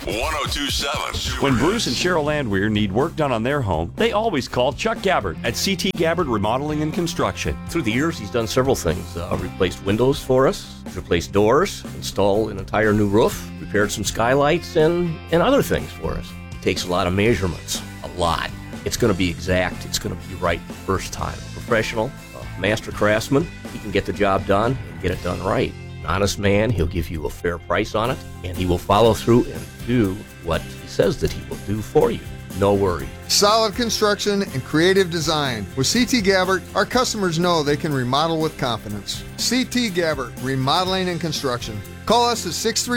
1027. When Bruce and Cheryl Landwehr need work done on their home, they always call Chuck Gabbard at CT Gabbard Remodeling and Construction. Through the years, he's done several things. Replaced windows for us, replaced doors, installed an entire new roof, repaired some skylights, and other things for us. He takes a lot of measurements, a lot. It's going to be exact. It's going to be right the first time. Professional, master craftsman, he can get the job done and get it done right. An honest man, he'll give you a fair price on it, and he will follow through and do what he says that he will do for you. No worry. Solid construction and creative design. With CT Gabbard, our customers know they can remodel with confidence. CT Gabbard, Remodeling and Construction. Call us at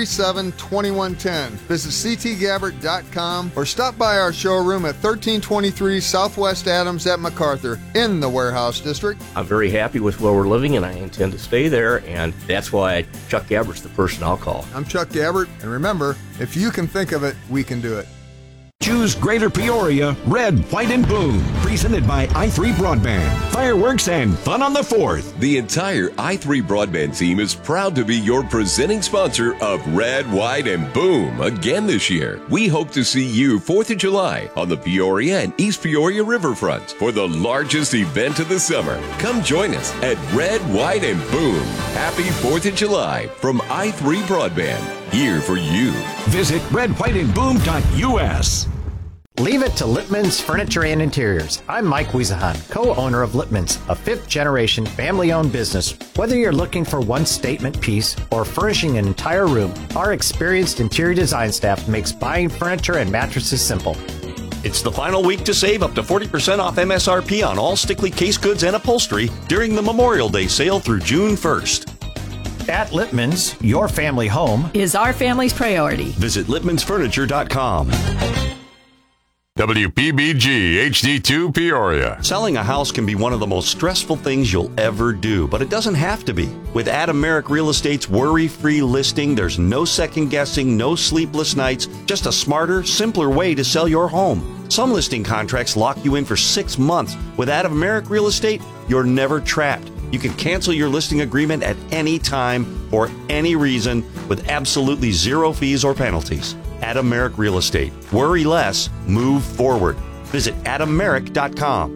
637-2110. Visit ctgabbard.com or stop by our showroom at 1323 Southwest Adams at MacArthur in the Warehouse District. I'm very happy with where we're living, and I intend to stay there, and that's why Chuck Gabbard's the person I'll call. I'm Chuck Gabbard, and remember, if you can think of it, we can do it. Choose Greater Peoria, Red, White, and Boom. Presented by i3 Broadband. Fireworks and fun on the 4th. The entire i3 Broadband team is proud to be your presenting sponsor of Red, White, and Boom again this year. We hope to see you 4th of July on the Peoria and East Peoria riverfronts for the largest event of the summer. Come join us at Red, White, and Boom. Happy 4th of July from i3 Broadband. Here for you. Visit redwhiteandboom.us. Leave it to Lippman's Furniture and Interiors. I'm Mike Wiesahan, co-owner of Lippman's, a fifth-generation family-owned business. Whether you're looking for one statement piece or furnishing an entire room, our experienced interior design staff makes buying furniture and mattresses simple. It's the final week to save up to 40% off MSRP on all Stickley case goods and upholstery during the Memorial Day sale through June 1st. At Lippman's, your family home is our family's priority. Visit lippmansfurniture.com. WPBG HD2 Peoria. Selling a house can be one of the most stressful things you'll ever do, but it doesn't have to be. With Adam Merrick Real Estate's worry-free listing, there's no second guessing, no sleepless nights, just a smarter, simpler way to sell your home. Some listing contracts lock you in for 6 months. With Adam Merrick Real Estate, you're never trapped. You can cancel your listing agreement at any time for any reason with absolutely zero fees or penalties. Adam Merrick Real Estate. Worry less, move forward. Visit adammerrick.com.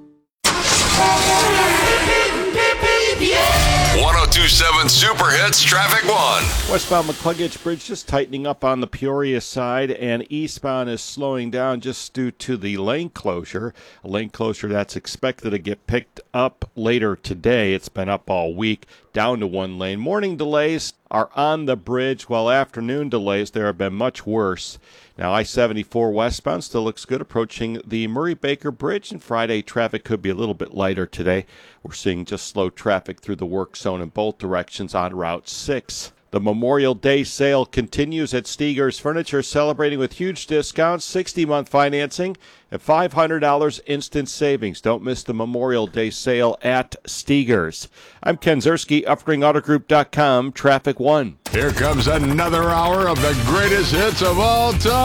1027 Super Hits Traffic 1. Westbound McCluggage Bridge just tightening up on the Peoria side, and eastbound is slowing down just due to the lane closure. A lane closure that's expected to get picked up later today. It's been up all week, down to one lane. Morning delays are on the bridge, while afternoon delays there have been much worse. Now, I-74 westbound still looks good approaching the Murray-Baker Bridge, and Friday traffic could be a little bit lighter today. We're seeing just slow traffic through the work zone in both directions on Route 6. The Memorial Day sale continues at Steger's Furniture, celebrating with huge discounts, 60-month financing, and $500 instant savings. Don't miss the Memorial Day sale at Steger's. I'm Ken Zerski, UpringAutoGroup.com, Traffic 1. Here comes another hour of the greatest hits of all time.